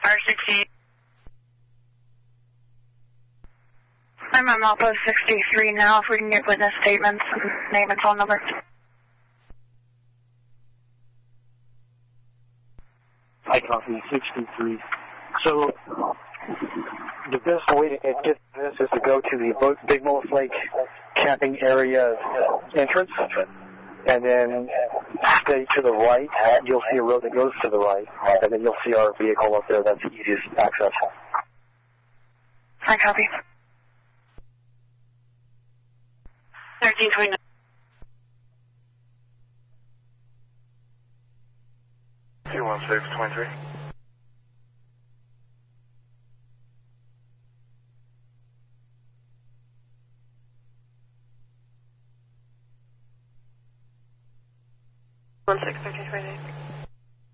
R60. I'm on Malpo 63 now, if we can get witness statements, name and phone number. I copy 63. So, the best way to get this is to go to the Big Mullis Lake camping area entrance, and then stay to the right. You'll see a road that goes to the right, and then you'll see our vehicle up there. That's the easiest access. I copy. 1329. 21623.